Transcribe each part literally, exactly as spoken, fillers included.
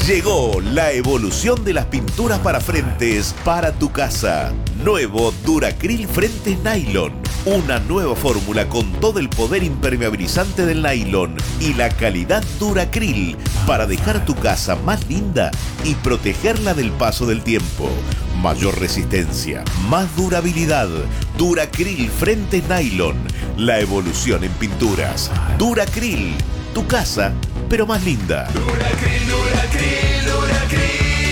Llegó la evolución de las pinturas para frentes para tu casa. Nuevo Duracril Frentes Nylon. Una nueva fórmula con todo el poder impermeabilizante del nylon y la calidad Duracril para dejar tu casa más linda y protegerla del paso del tiempo. Mayor resistencia, más durabilidad. Duracril Frentes Nylon. La evolución en pinturas. Duracril. Tu casa, pero más linda. Duracril, Duracril, Duracril.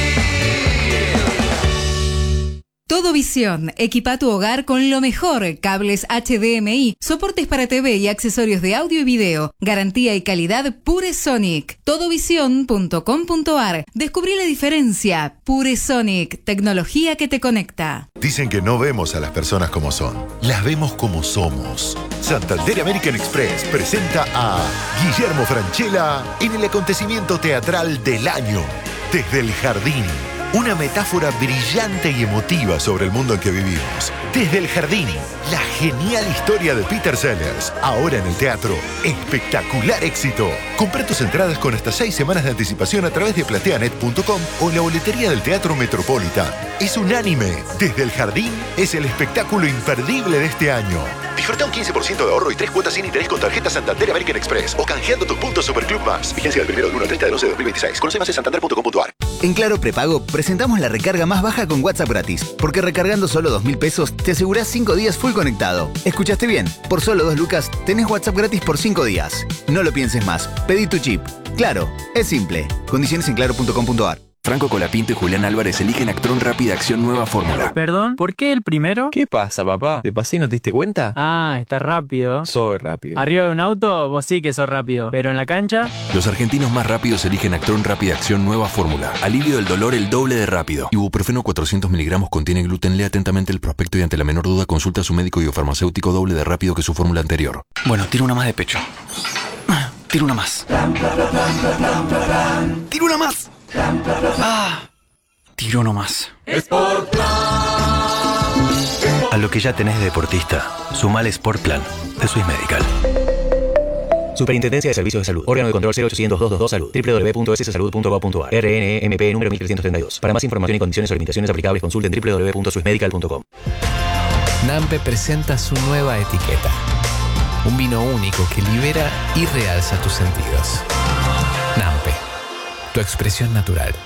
Todo Visión, equipa tu hogar con lo mejor, cables H D M I, soportes para T V y accesorios de audio y video, garantía y calidad PureSonic. todo visión punto com punto a r. Descubrí la diferencia. PureSonic, tecnología que te conecta. Dicen que no vemos a las personas como son, las vemos como somos. Santander American Express presenta a Guillermo Francella en el acontecimiento teatral del año, Desde el Jardín. Una metáfora brillante y emotiva sobre el mundo en que vivimos. Desde el Jardín, la genial historia de Peter Sellers. Ahora en el teatro, espectacular éxito. Comprá tus entradas con hasta seis semanas de anticipación a través de plateanet punto com o en la boletería del Teatro Metropolitan. Es unánime. Desde el Jardín es el espectáculo imperdible de este año. Disfruta un quince por ciento de ahorro y tres cuotas sin interés con tarjeta Santander American Express o canjeando tus puntos Superclub Más. Vigencia del primero del uno al treinta del once de dos mil veintiséis. Conoce más en santander punto com punto a r. En Claro Prepago presentamos la recarga más baja con WhatsApp gratis, porque recargando solo dos mil pesos te asegurás cinco días full conectado. ¿Escuchaste bien? Por solo dos lucas tenés WhatsApp gratis por cinco días. No lo pienses más. Pedí tu chip. Claro, es simple. Condiciones en claro punto com punto a r. Franco Colapinto y Julián Álvarez eligen Actron Rápida Acción Nueva Fórmula. Perdón, ¿por qué el primero? ¿Qué pasa, papá? ¿Te pasé y no te diste cuenta? Ah, está rápido. Soy rápido. Arriba de un auto, vos sí que sos rápido. Pero en la cancha... Los argentinos más rápidos eligen Actron Rápida Acción Nueva Fórmula. Alivio del dolor el doble de rápido. Ibuprofeno cuatrocientos miligramos contiene gluten. Lea atentamente el prospecto y ante la menor duda consulta a su médico y o farmacéutico doble de rápido que su fórmula anterior. Bueno, tiro una más de pecho. Tiro una más. Tiro una más. Ah... Tiro nomás. Sportplan. A lo que ya tenés de deportista, sumale Sportplan de Swiss Medical. Superintendencia de Servicios de Salud. Órgano de control cero ochocientos, doscientos veintidós Salud. doble u doble u doble u punto s s salud punto gov punto a r. R N M P número mil trescientos treinta y dos. Para más información y condiciones o limitaciones aplicables, consulten doble u doble u doble u punto swiss medical punto com. Nampe presenta su nueva etiqueta. Un vino único que libera y realza tus sentidos. Nampe, tu expresión natural.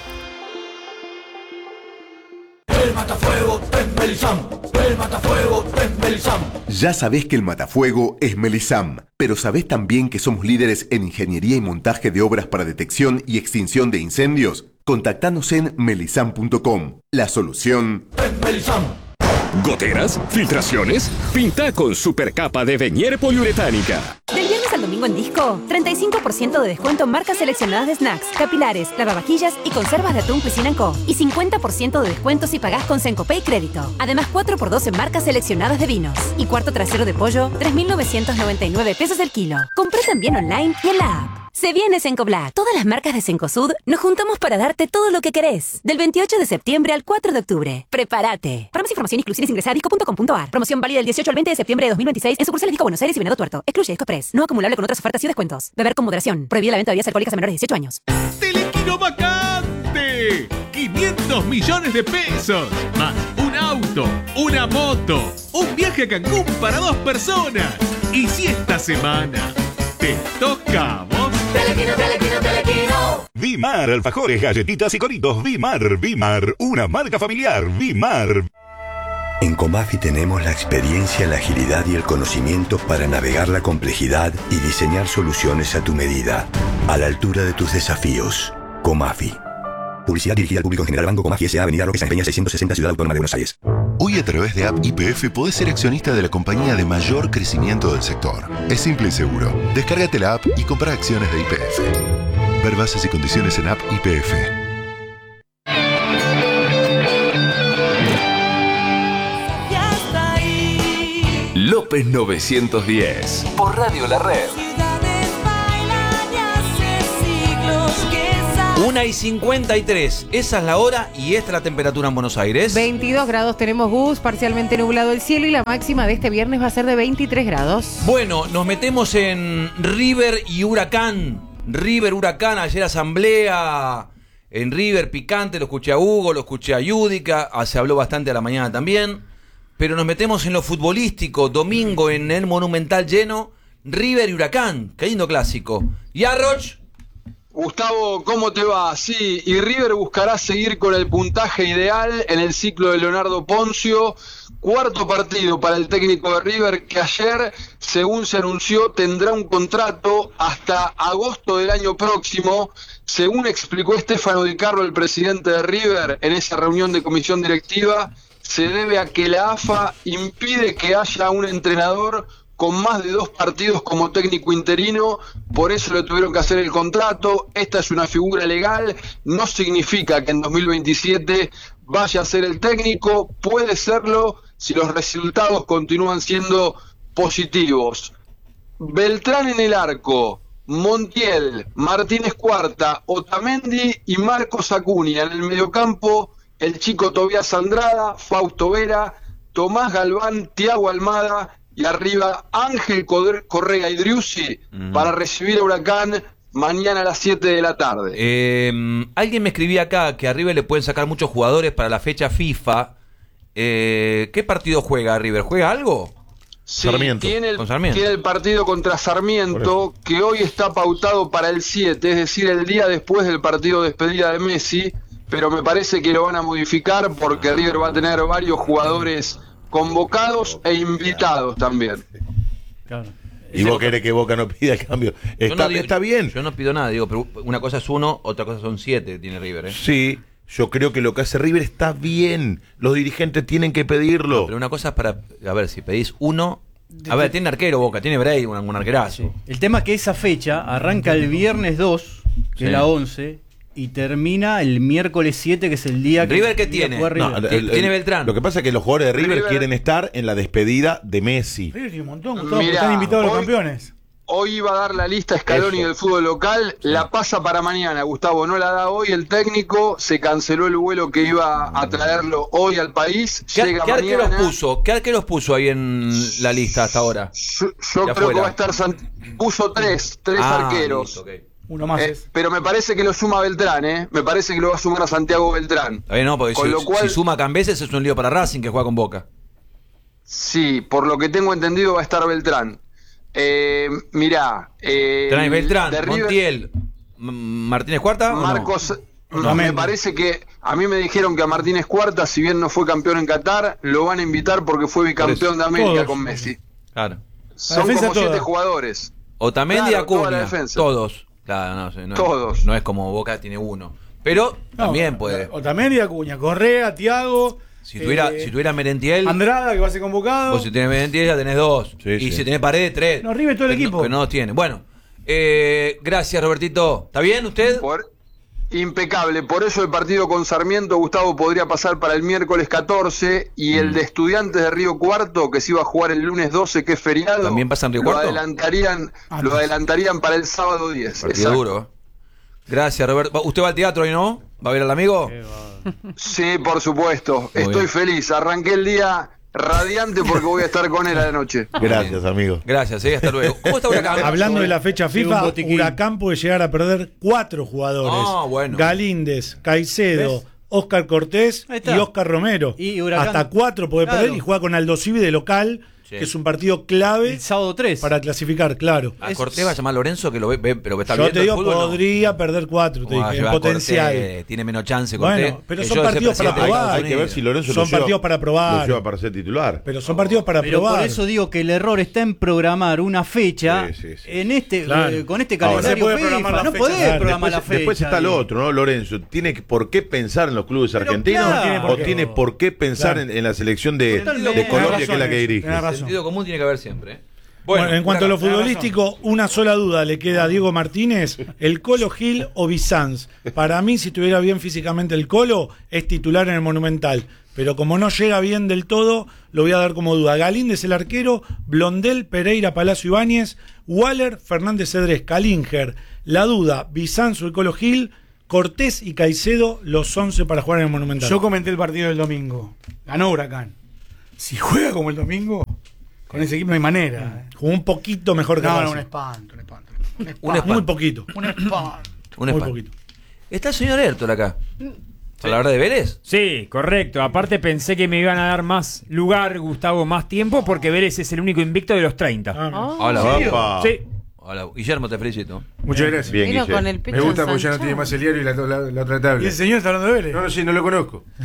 El matafuego es Melisam. El matafuego es Melisam. Ya sabés que el matafuego es Melisam, pero ¿sabés también que somos líderes en ingeniería y montaje de obras para detección y extinción de incendios? Contactanos en melisam punto com. La solución es Melisam. ¿Goteras? ¿Filtraciones? Pinta con supercapa de Venier poliuretánica. Del viernes al domingo en Disco, treinta y cinco por ciento de descuento en marcas seleccionadas de snacks, capilares, lavavajillas y conservas de atún Cuisine and Co. Y cincuenta por ciento de descuento si pagás con Sencopay Crédito. Además, cuatro por dos en marcas seleccionadas de vinos. Y cuarto trasero de pollo, tres mil novecientos noventa y nueve pesos el kilo. Compré también online y en la app. Se viene Sencoblack. Todas las marcas de Cencosud nos juntamos para darte todo lo que querés. Del veintiocho de septiembre al cuatro de octubre. Prepárate. Para más información y exclusiones ingresa a disco punto com punto a r. Promoción válida del dieciocho al veinte de septiembre de dos mil veintiséis en sucursales Disco Buenos Aires y Venado Tuerto. Excluye Disco Express. No acumulable con otras ofertas y descuentos. Beber con moderación. Prohibida la venta de bebidas alcohólicas a menores de dieciocho años. ¡Telequino vacante! quinientos millones de pesos. Más un auto, una moto, un viaje a Cancún para dos personas. Y si esta semana te toca a vos... Telequino, Telequino, Telequino. Vimar, alfajores, galletitas y coritos. Vimar, Vimar, una marca familiar. Vimar. En Comafi tenemos la experiencia, la agilidad y el conocimiento para navegar la complejidad y diseñar soluciones a tu medida, a la altura de tus desafíos. Comafi. Publicidad dirigida al público en general. Banco Comafi S A. Avenida Roque Sáenz Peña seiscientos sesenta, Ciudad Autónoma de Buenos Aires. Hoy a través de App Y P F podés ser accionista de la compañía de mayor crecimiento del sector. Es simple y seguro. Descárgate la app y compra acciones de Y P F. Ver bases y condiciones en App Y P F. López novecientos diez. Por Radio La Red. una y cincuenta y tres, esa es la hora y esta es la temperatura en Buenos Aires. veintidós grados tenemos, Gus, parcialmente nublado el cielo y la máxima de este viernes va a ser de veintitrés grados. Bueno, nos metemos en River y Huracán. River, Huracán, ayer asamblea en River, picante, lo escuché a Hugo, lo escuché a Yudica, ah, se habló bastante a la mañana también, pero nos metemos en lo futbolístico, domingo en el Monumental lleno, River y Huracán, qué lindo clásico. ¿Y Arroch? Gustavo, ¿cómo te va? Sí, y River buscará seguir con el puntaje ideal en el ciclo de Leonardo Poncio. Cuarto partido para el técnico de River, que ayer, según se anunció, tendrá un contrato hasta agosto del año próximo. Según explicó Stefano Di Carlo, el presidente de River, en esa reunión de comisión directiva, se debe a que la A F A impide que haya un entrenador con más de dos partidos como técnico interino, por eso le tuvieron que hacer el contrato. Esta es una figura legal, no significa que en dos mil veintisiete vaya a ser el técnico, puede serlo si los resultados continúan siendo positivos. Beltrán en el arco, Montiel, Martínez Cuarta, Otamendi y Marcos Acuña. En el mediocampo, el chico Tobías Andrada, Fausto Vera, Tomás Galván, Thiago Almada, y arriba Ángel Correa y Driussi uh-huh. para recibir a Huracán mañana a las siete de la tarde. Eh, alguien me escribía acá que a River le pueden sacar muchos jugadores para la fecha FIFA. Eh, ¿Qué partido juega River? ¿Juega algo? Sí, tiene el, tiene el partido contra Sarmiento, que hoy está pautado para el siete, es decir, el día después del partido de despedida de Messi, pero me parece que lo van a modificar porque River va a tener varios jugadores convocados e invitados también. Claro. Y vos querés que Boca no pida el cambio. Está, no digo, está bien. Yo no pido nada, digo, pero una cosa es uno, otra cosa son siete que tiene River, ¿eh? Sí, yo creo que lo que hace River está bien. Los dirigentes tienen que pedirlo. No, pero una cosa es para, a ver, si pedís uno, a ver, tiene arquero Boca, tiene Bray, un, un arquerazo. Sí. El tema es que esa fecha arranca el viernes dos, que sí. es la once, y termina el miércoles siete, que es el día que... ¿River qué tiene? No, el, el, tiene Beltrán. Lo que pasa es que los jugadores de River, River quieren estar en la despedida de Messi. River tiene un montón, Gustavo, Mirá, están invitados hoy, los campeones. Hoy iba a dar la lista Scaloni del fútbol local, la pasa para mañana, Gustavo, no la da hoy el técnico, se canceló el vuelo que iba a traerlo hoy al país. ¿Qué, llega ¿qué mañana. arqueros puso? ¿Qué arqueros puso ahí en la lista hasta ahora? Yo, yo creo afuera. que va a estar... Sant... Puso tres, tres ah, arqueros. Listo, okay. Uno más eh, es. Pero me parece que lo suma Beltrán, ¿eh? Me parece que lo va a sumar a Santiago Beltrán. Eh, no, porque con si, lo cual, si suma Cambeses es un lío para Racing que juega con Boca. Sí, por lo que tengo entendido va a estar Beltrán. Eh, mirá. Eh, Trae Beltrán, Montiel, Martínez Cuarta. Marcos. No? Me parece que a mí me dijeron que a Martínez Cuarta, si bien no fue campeón en Qatar, lo van a invitar porque fue bicampeón de América todos. Con Messi. Claro. Son como toda. siete jugadores. Otamendi y claro, Acuña. Todos. Claro, no, no, Todos. No es como Boca tiene uno. Pero no, también puede. Otamendi y Acuña, Correa, Thiago. Si tuviera, eh, si tuviera Merentiel. Andrada, que va a ser convocado. Vos si tenés Merentiel ya tenés dos. Sí, y sí. si tenés Paredes, tres. No, River todo el pero equipo. No, que no los tiene. Bueno, eh, gracias Robertito. ¿Está bien usted? Por, impecable. Por eso el partido con Sarmiento, Gustavo, podría pasar para el miércoles catorce. Y mm. el de Estudiantes de Río Cuarto, que se iba a jugar el lunes doce, que es feriado. ¿También pasa en Río Cuarto? Lo adelantarían, ah, lo adelantarían para el sábado diez. Partido duro. Gracias, Roberto. ¿Usted va al teatro hoy, no? ¿Va a ver al amigo? Sí, por supuesto. Muy Estoy bien. feliz. Arranqué el día radiante porque voy a estar con él a la noche. Gracias, amigo. Gracias, eh, hasta luego. ¿Cómo está Huracán? Hablando de la fecha FIFA, Huracán puede llegar a perder cuatro jugadores. Ah, bueno. Galíndez, Caicedo, ¿ves? Óscar Cortés y Óscar Romero. Y Hasta cuatro puede claro. perder y juega con Aldo Civi de local. Sí. Que es un partido clave el sábado tres para clasificar, claro. A Cortés va a llamar Lorenzo que lo ve, ve pero está bien. Yo te digo, fútbol, podría no. perder cuatro, te dije, en potencial. Cortés, tiene menos chance Cortés. Bueno, pero son partidos para probar. Hay que ver si Lorenzo son lo lleva, partidos para probar. Lo lleva para ser titular. Pero son partidos para pero probar. Por eso digo que el error está en programar una fecha sí, sí, sí. en este claro. eh, con este calendario Ahora, FIFA. Programar no podés claro. programar después, la fecha. Después está lo otro, ¿no, Lorenzo? ¿Tiene por qué pensar en los clubes pero argentinos claro. o tiene por qué pensar claro. en, en la selección de, de Colombia, que es la que dirige? El sentido común tiene que haber siempre, ¿eh? Bueno, bueno, en cuanto a lo futbolístico, una sola duda le queda a Diego Martínez, el Colo Gil o Bizanz. Para mí, si estuviera bien físicamente el Colo, es titular en el Monumental. Pero como no llega bien del todo, lo voy a dar como duda. Galíndez el arquero, Blondel, Pereira, Palacio Ibáñez, Waller, Fernández Cedrés, Calinger. La duda, Bizanz o el Colo Gil, Cortés y Caicedo, los once para jugar en el Monumental. Yo comenté el partido del domingo. Ganó Huracán. Si juega como el domingo... Con ese equipo no hay manera. Eh. Jugó un poquito mejor que No, no, un espanto, un espanto. Un espanto. Un espanto. Muy poquito. Un espanto. Un espanto. Muy poquito. Está el señor Ertol acá. ¿A la hora de Vélez? Sí, correcto. Aparte pensé que me iban a dar más lugar, Gustavo, más tiempo, porque Vélez es el único invicto de los treinta. Ah, Hola, papá. Sí. Hola, Guillermo, te felicito. Muchas gracias. Bien, Guille. Me gusta porque ya no tiene más el diario y la, la, la otra tabla. ¿Y el señor está hablando de Vélez? No, no, sí, no lo conozco.